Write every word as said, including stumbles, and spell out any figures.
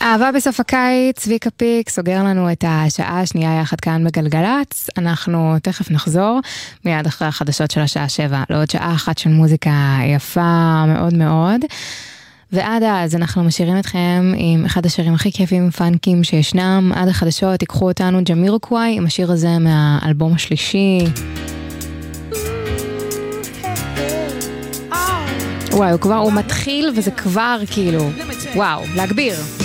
אהבה בסוף הקיץ, צביקה פיק סוגר לנו את השעה השנייה יחד כאן בגלגלץ. אנחנו תכף נחזור מיד אחרי החדשות של השעה שבע, לעוד שעה אחת של מוזיקה יפה מאוד מאוד. ועד אז אנחנו משאירים אתכם עם אחד השירים הכי כיפים פאנקים שישנם. עד החדשות תיקחו אותנו ג'מירוקוואי עם השיר הזה מהאלבום השלישי. וואי, הוא כבר, הוא מתחיל וזה כבר כאילו, וואו, להגביר.